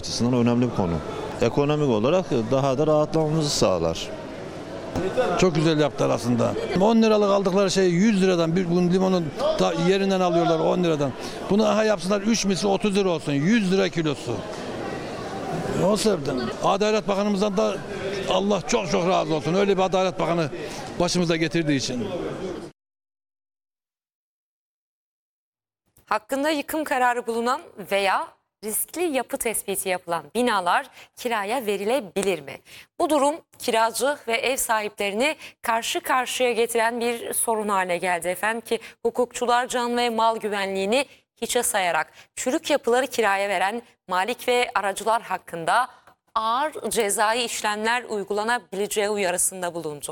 açısından önemli bir konu. Ekonomik olarak daha da rahatlamamızı sağlar. Çok güzel yaptılar aslında. 10 liralık aldıkları şeyi 100 liradan bir gün limonun yerinden alıyorlar 10 liradan. Bunu aha yapsınlar 3 misli 30 lira olsun. 100 lira kilosu. O sebepten. Adalet Bakanımızdan da Allah çok çok razı olsun. Öyle bir Adalet Bakanı başımıza getirdiği için. Hakkında yıkım kararı bulunan veya riskli yapı tespiti yapılan binalar kiraya verilebilir mi? Bu durum kiracı ve ev sahiplerini karşı karşıya getiren bir sorun haline geldi efendim ki hukukçular can ve mal güvenliğini hiçe sayarak çürük yapıları kiraya veren malik ve aracılar hakkında ağır cezai işlemler uygulanabileceği uyarısında bulundu.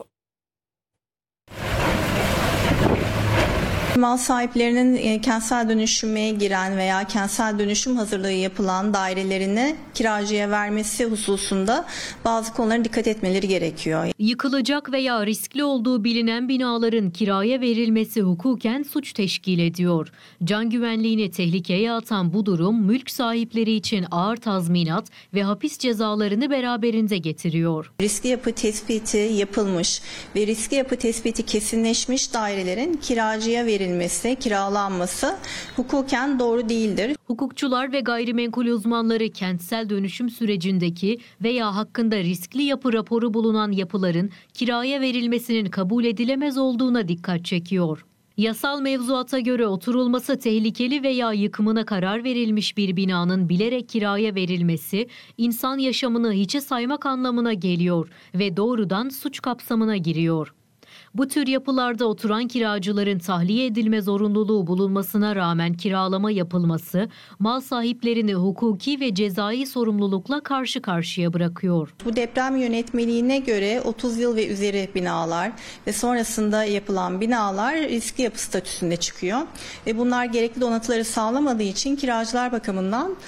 Mal sahiplerinin kentsel dönüşüme giren veya kentsel dönüşüm hazırlığı yapılan dairelerini kiracıya vermesi hususunda bazı konulara dikkat etmeleri gerekiyor. Yıkılacak veya riskli olduğu bilinen binaların kiraya verilmesi hukuken suç teşkil ediyor. Can güvenliğini tehlikeye atan bu durum mülk sahipleri için ağır tazminat ve hapis cezalarını beraberinde getiriyor. Riskli yapı tespiti yapılmış ve riskli yapı tespiti kesinleşmiş dairelerin kiracıya verilmesi, kiralanması hukuken doğru değildir. Hukukçular ve gayrimenkul uzmanları kentsel dönüşüm sürecindeki veya hakkında riskli yapı raporu bulunan yapıların kiraya verilmesinin kabul edilemez olduğuna dikkat çekiyor. Yasal mevzuata göre oturulması tehlikeli veya yıkımına karar verilmiş bir binanın bilerek kiraya verilmesi, insan yaşamını hiçe saymak anlamına geliyor ve doğrudan suç kapsamına giriyor. Bu tür yapılarda oturan kiracıların tahliye edilme zorunluluğu bulunmasına rağmen kiralama yapılması, mal sahiplerini hukuki ve cezai sorumlulukla karşı karşıya bırakıyor. Bu deprem yönetmeliğine göre 30 yıl ve üzeri binalar ve sonrasında yapılan binalar riskli yapı statüsünde çıkıyor. Ve bunlar gerekli donatıları sağlamadığı için kiracılar bakımından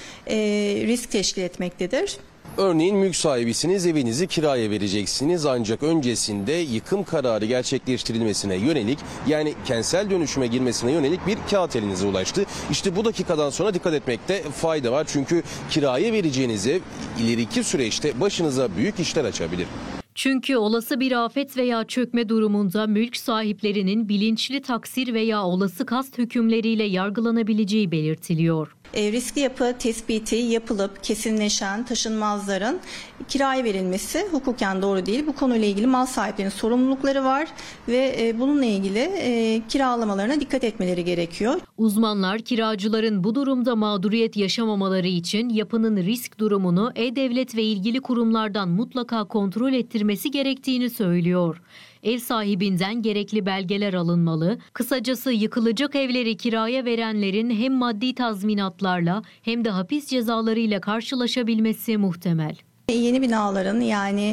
risk teşkil etmektedir. Örneğin mülk sahibisiniz, evinizi kiraya vereceksiniz ancak öncesinde yıkım kararı gerçekleştirilmesine yönelik yani kentsel dönüşüme girmesine yönelik bir kağıt elinize ulaştı. İşte bu dakikadan sonra dikkat etmekte fayda var çünkü kiraya vereceğiniz ev ileriki süreçte başınıza büyük işler açabilir. Çünkü olası bir afet veya çökme durumunda mülk sahiplerinin bilinçli taksir veya olası kast hükümleriyle yargılanabileceği belirtiliyor. Riskli yapı tespiti yapılıp kesinleşen taşınmazların kiraya verilmesi hukuken doğru değil. Bu konuyla ilgili mal sahiplerinin sorumlulukları var ve bununla ilgili kiralamalarına dikkat etmeleri gerekiyor. Uzmanlar kiracıların bu durumda mağduriyet yaşamamaları için yapının risk durumunu E-Devlet ve ilgili kurumlardan mutlaka kontrol ettirmesi gerektiğini söylüyor. Ev sahibinden gerekli belgeler alınmalı. Kısacası yıkılacak evleri kiraya verenlerin hem maddi tazminatlarla hem de hapis cezalarıyla karşılaşabilmesi muhtemel. Yeni binaların yani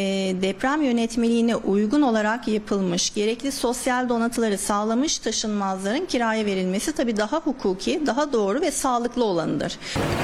deprem yönetmeliğine uygun olarak yapılmış, gerekli sosyal donatıları sağlamış taşınmazların kiraya verilmesi tabii daha hukuki, daha doğru ve sağlıklı olanıdır.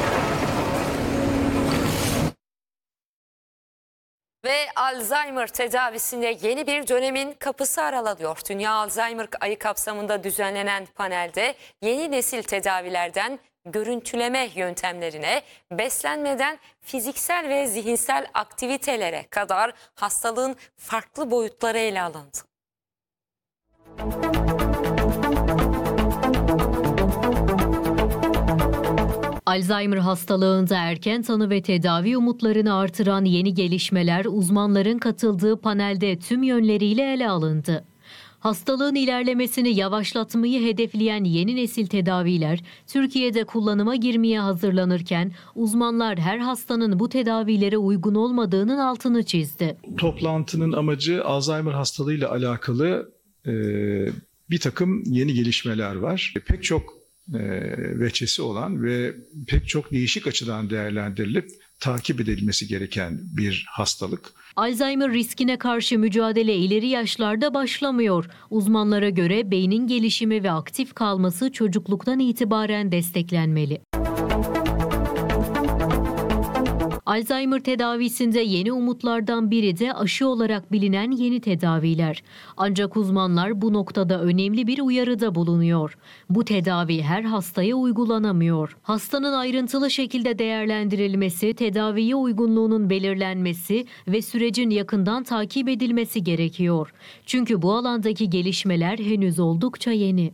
Ve Alzheimer tedavisinde yeni bir dönemin kapısı aralanıyor. Dünya Alzheimer ayı kapsamında düzenlenen panelde yeni nesil tedavilerden görüntüleme yöntemlerine, beslenmeden fiziksel ve zihinsel aktivitelere kadar hastalığın farklı boyutları ele alındı. Alzheimer hastalığında erken tanı ve tedavi umutlarını artıran yeni gelişmeler uzmanların katıldığı panelde tüm yönleriyle ele alındı. Hastalığın ilerlemesini yavaşlatmayı hedefleyen yeni nesil tedaviler Türkiye'de kullanıma girmeye hazırlanırken uzmanlar her hastanın bu tedavilere uygun olmadığının altını çizdi. Toplantının amacı Alzheimer hastalığıyla alakalı bir takım yeni gelişmeler var. Pek çok veçesi olan ve pek çok değişik açıdan değerlendirilip takip edilmesi gereken bir hastalık. Alzheimer riskine karşı mücadele ileri yaşlarda başlamıyor. Uzmanlara göre beynin gelişimi ve aktif kalması çocukluktan itibaren desteklenmeli. Alzheimer tedavisinde yeni umutlardan biri de aşı olarak bilinen yeni tedaviler. Ancak uzmanlar bu noktada önemli bir uyarıda bulunuyor. Bu tedavi her hastaya uygulanamıyor. Hastanın ayrıntılı şekilde değerlendirilmesi, tedaviye uygunluğunun belirlenmesi ve sürecin yakından takip edilmesi gerekiyor. Çünkü bu alandaki gelişmeler henüz oldukça yeni.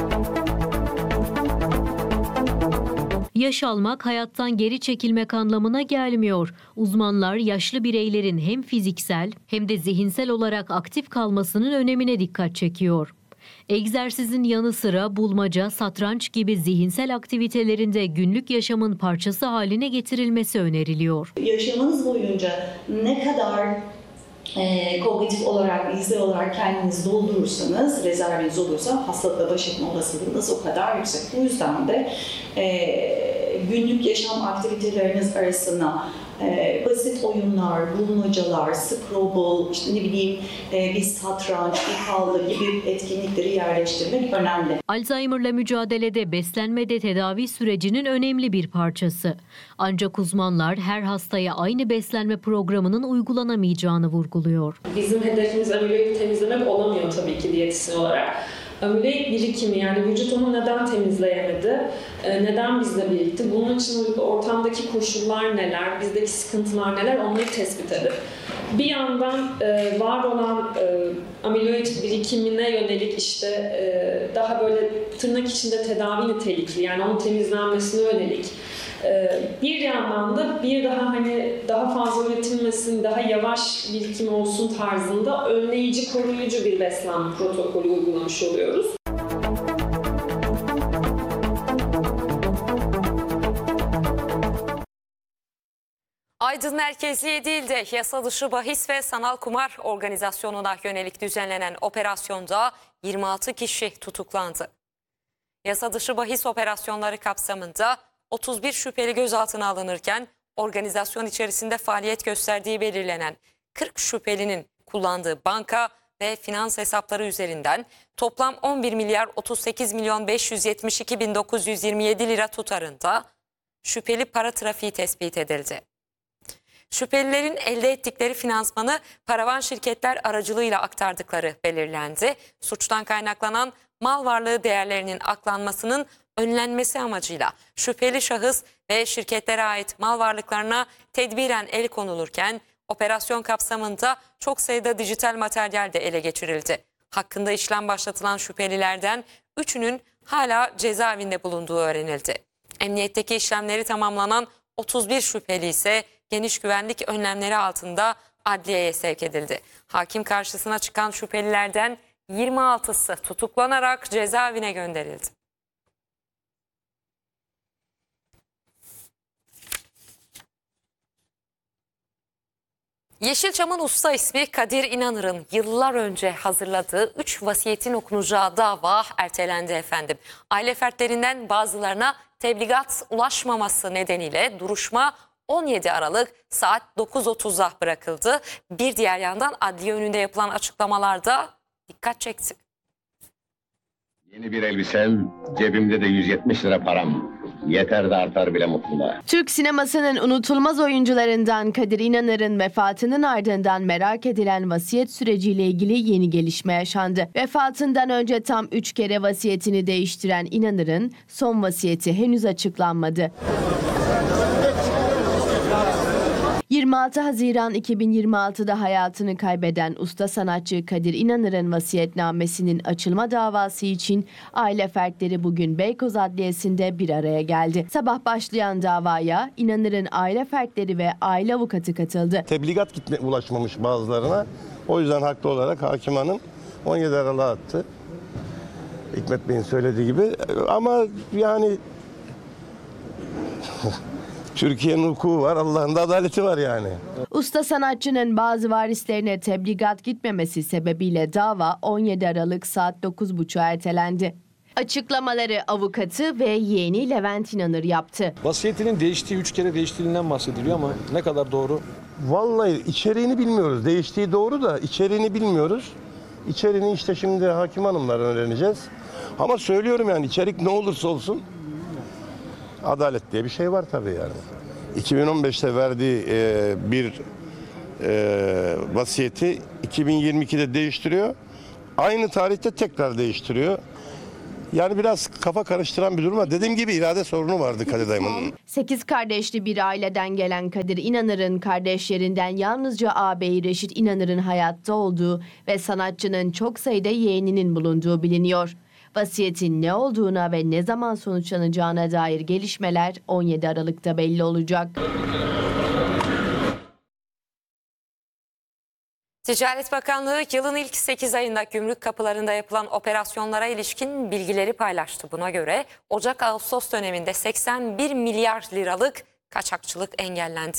Yaş almak hayattan geri çekilmek anlamına gelmiyor. Uzmanlar yaşlı bireylerin hem fiziksel hem de zihinsel olarak aktif kalmasının önemine dikkat çekiyor. Egzersizin yanı sıra bulmaca, satranç gibi zihinsel aktivitelerinde günlük yaşamın parçası haline getirilmesi öneriliyor. Yaşamınız boyunca ne kadar kognitif olarak, fiziksel olarak kendinizi doldurursanız, rezerviniz olursa hastalıkla baş etme olasılığınız o kadar yüksek. Bu yüzden de günlük yaşam aktiviteleriniz arasına basit oyunlar, bulmacalar, Scrabble, işte ne bileyim bir satranç, bir tavla gibi etkinlikleri yerleştirmek önemli. Alzheimer'la mücadelede beslenme de tedavi sürecinin önemli bir parçası. Ancak uzmanlar her hastaya aynı beslenme programının uygulanamayacağını vurguluyor. Bizim hedefimiz amiloid temizlemek olamıyor tabii ki diyetisyen olarak. Amiloid birikimi, yani vücut onu neden temizleyemedi, neden bizde birikti, bunun için ortamdaki koşullar neler, bizdeki sıkıntılar neler, onları tespit edip bir yandan var olan amiloid birikimine yönelik işte daha böyle tırnak içinde tedavi nitelikli, yani onun temizlenmesine yönelik bir yandan da bir daha hani daha fazla üretilmesin, daha yavaş birikim olsun tarzında önleyici, koruyucu bir beslenme protokolü uygulamış oluyoruz. Aydın merkezli değil de yasa dışı bahis ve sanal kumar organizasyonuna yönelik düzenlenen operasyonda 26 kişi tutuklandı. Yasa dışı bahis operasyonları kapsamında 31 şüpheli gözaltına alınırken organizasyon içerisinde faaliyet gösterdiği belirlenen 40 şüphelinin kullandığı banka ve finans hesapları üzerinden toplam 11 milyar 38 milyon 572 bin 927 lira tutarında şüpheli para trafiği tespit edildi. Şüphelilerin elde ettikleri finansmanı paravan şirketler aracılığıyla aktardıkları belirlendi. Suçtan kaynaklanan mal varlığı değerlerinin aklanmasının önlenmesi amacıyla şüpheli şahıs ve şirketlere ait mal varlıklarına tedbiren el konulurken operasyon kapsamında çok sayıda dijital materyal de ele geçirildi. Hakkında işlem başlatılan şüphelilerden 3'ünün hala cezaevinde bulunduğu öğrenildi. Emniyetteki işlemleri tamamlanan 31 şüpheli ise geniş güvenlik önlemleri altında adliyeye sevk edildi. Hakim karşısına çıkan şüphelilerden 26'sı tutuklanarak cezaevine gönderildi. Yeşilçam'ın usta ismi Kadir İnanır'ın yıllar önce hazırladığı 3 vasiyetin okunacağı dava ertelendi efendim. Aile fertlerinden bazılarına tebligat ulaşmaması nedeniyle duruşma 17 Aralık saat 9.30'da bırakıldı. Bir diğer yandan adliye önünde yapılan açıklamalarda dikkat çekti. Yeni bir elbisem, cebimde de 170 lira param. Yeter de artar bile mutluluğa. Türk sinemasının unutulmaz oyuncularından Kadir İnanır'ın vefatının ardından merak edilen vasiyet süreciyle ilgili yeni gelişme yaşandı. Vefatından önce tam 3 kere vasiyetini değiştiren İnanır'ın son vasiyeti henüz açıklanmadı. 26 Haziran 2026'da hayatını kaybeden usta sanatçı Kadir İnanır'ın vasiyetnamesinin açılma davası için aile fertleri bugün Beykoz Adliyesi'nde bir araya geldi. Sabah başlayan davaya İnanır'ın aile fertleri ve aile avukatı katıldı. Tebligat ulaşmamış bazılarına. O yüzden haklı olarak hakim hanım 17 Aralık'a attı. Hikmet Bey'in söylediği gibi. Ama yani Türkiye'nin hukuku var, Allah'ın da adaleti var yani. Usta sanatçının bazı varislerine tebligat gitmemesi sebebiyle dava 17 Aralık saat 9.30'a ertelendi. Açıklamaları avukatı ve yeğeni Levent İnanır yaptı. Vasiyetinin değiştiği 3 kere değiştiğinden bahsediliyor ama ne kadar doğru? Vallahi içeriğini bilmiyoruz. Değiştiği doğru da içeriğini bilmiyoruz. İçeriğini işte şimdi hakim hanımlar öğreneceğiz. Ama söylüyorum yani içerik ne olursa olsun adalet diye bir şey var tabii yani. 2015'te verdiği bir vasiyeti 2022'de değiştiriyor. Aynı tarihte tekrar değiştiriyor. Yani biraz kafa karıştıran bir durum var. Dediğim gibi irade sorunu vardı Kadir dayımın. 8 kardeşli bir aileden gelen Kadir İnanır'ın kardeşlerinden yalnızca ağabeyi Reşit İnanır'ın hayatta olduğu ve sanatçının çok sayıda yeğeninin bulunduğu biliniyor. Vasiyetin ne olduğuna ve ne zaman sonuçlanacağına dair gelişmeler 17 Aralık'ta belli olacak. Ticaret Bakanlığı yılın ilk 8 ayında gümrük kapılarında yapılan operasyonlara ilişkin bilgileri paylaştı. Buna göre Ocak-Ağustos döneminde 81 milyar liralık kaçakçılık engellendi.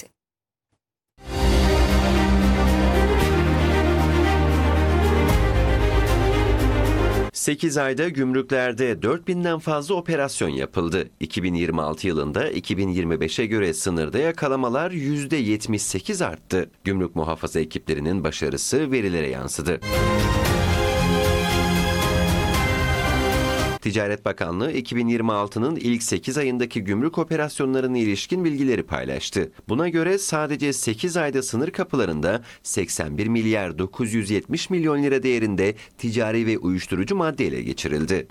...8 ayda gümrüklerde 4000'den fazla operasyon yapıldı. 2026 yılında 2025'e göre sınırda yakalamalar %78 arttı. Gümrük muhafaza ekiplerinin başarısı verilere yansıdı. Ticaret Bakanlığı 2026'nın ilk 8 ayındaki gümrük operasyonlarına ilişkin bilgileri paylaştı. Buna göre sadece 8 ayda sınır kapılarında 81 milyar 970 milyon lira değerinde ticari ve uyuşturucu madde ele geçirildi.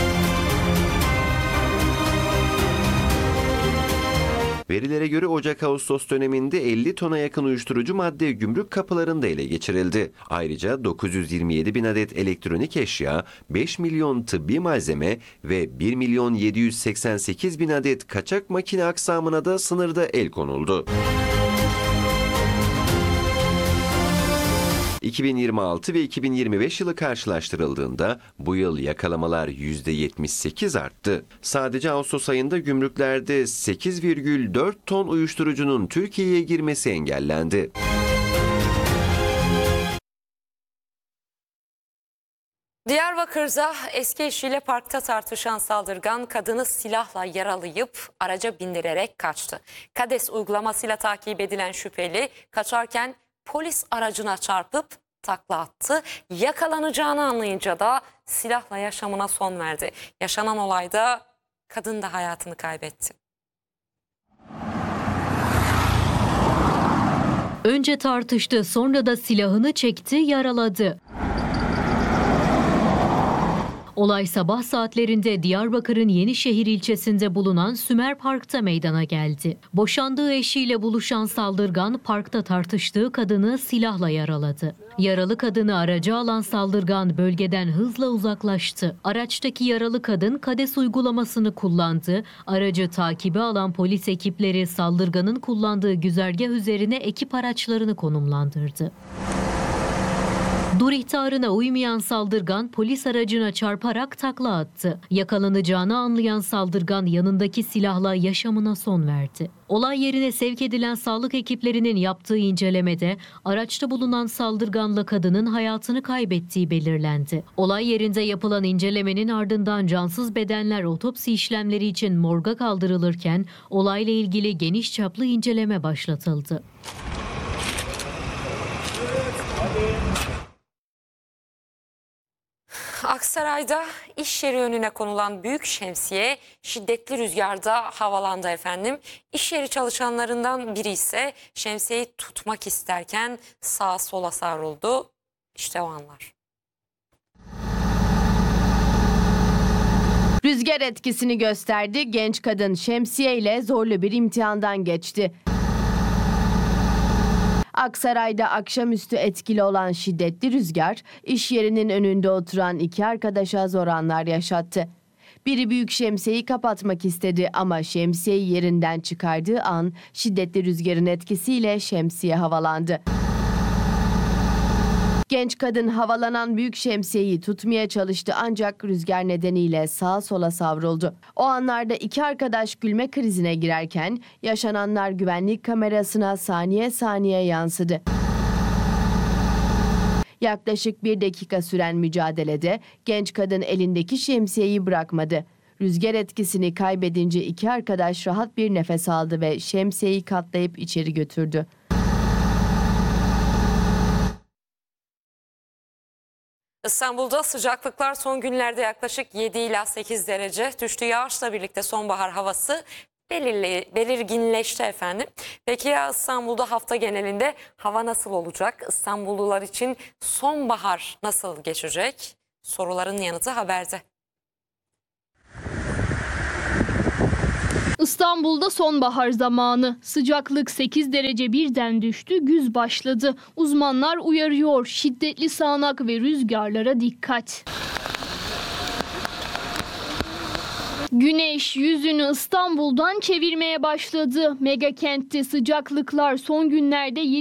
Verilere göre Ocak-Ağustos döneminde 50 tona yakın uyuşturucu madde gümrük kapılarında ele geçirildi. Ayrıca 927 bin adet elektronik eşya, 5 milyon tıbbi malzeme ve 1 milyon 788 bin adet kaçak makine aksamına da sınırda el konuldu. 2026 ve 2025 yılı karşılaştırıldığında bu yıl yakalamalar %78 arttı. Sadece Ağustos ayında gümrüklerde 8,4 ton uyuşturucunun Türkiye'ye girmesi engellendi. Diyarbakır'da eski eşiyle parkta tartışan saldırgan kadını silahla yaralayıp araca bindirerek kaçtı. KADES uygulamasıyla takip edilen şüpheli kaçarken polis aracına çarpıp takla attı. Yakalanacağını anlayınca da silahla yaşamına son verdi. Yaşanan olayda kadın da hayatını kaybetti. Önce tartıştı, sonra da silahını çekti, yaraladı. Olay sabah saatlerinde Diyarbakır'ın Yenişehir ilçesinde bulunan Sümer Park'ta meydana geldi. Boşandığı eşiyle buluşan saldırgan parkta tartıştığı kadını silahla yaraladı. Yaralı kadını araca alan saldırgan bölgeden hızla uzaklaştı. Araçtaki yaralı kadın KADES uygulamasını kullandı. Aracı takibe alan polis ekipleri saldırganın kullandığı güzergah üzerine ekip araçlarını konumlandırdı. Dur ihtarına uymayan saldırgan polis aracına çarparak takla attı. Yakalanacağını anlayan saldırgan yanındaki silahla yaşamına son verdi. Olay yerine sevk edilen sağlık ekiplerinin yaptığı incelemede araçta bulunan saldırganla kadının hayatını kaybettiği belirlendi. Olay yerinde yapılan incelemenin ardından cansız bedenler otopsi işlemleri için morga kaldırılırken olayla ilgili geniş çaplı inceleme başlatıldı. Aksaray'da iş yeri önüne konulan büyük şemsiye şiddetli rüzgarda havalandı efendim. İş yeri çalışanlarından biri ise şemsiyeyi tutmak isterken sağa sola savruldu. İşte o anlar. Rüzgar etkisini gösterdi. Genç kadın şemsiye ile zorlu bir imtihandan geçti. Aksaray'da akşamüstü etkili olan şiddetli rüzgar, iş yerinin önünde oturan iki arkadaşa zor anlar yaşattı. Biri büyük şemsiyeyi kapatmak istedi ama şemsiyeyi yerinden çıkardığı an şiddetli rüzgarın etkisiyle şemsiye havalandı. Genç kadın havalanan büyük şemsiyeyi tutmaya çalıştı ancak rüzgar nedeniyle sağa sola savruldu. O anlarda iki arkadaş gülme krizine girerken yaşananlar güvenlik kamerasına saniye saniye yansıdı. Yaklaşık 1 dakika süren mücadelede genç kadın elindeki şemsiyeyi bırakmadı. Rüzgar etkisini kaybedince iki arkadaş rahat bir nefes aldı ve şemsiyeyi katlayıp içeri götürdü. İstanbul'da sıcaklıklar son günlerde yaklaşık 7 ila 8 derece düştü. Yağışla birlikte sonbahar havası belirginleşti efendim. Peki ya İstanbul'da hafta genelinde hava nasıl olacak? İstanbullular için sonbahar nasıl geçecek? Soruların yanıtı haberde. İstanbul'da sonbahar zamanı. Sıcaklık 8 derece birden düştü, güz başladı. Uzmanlar uyarıyor, şiddetli sağanak ve rüzgarlara dikkat. Güneş yüzünü İstanbul'dan çevirmeye başladı. Mega kentte sıcaklıklar son günlerde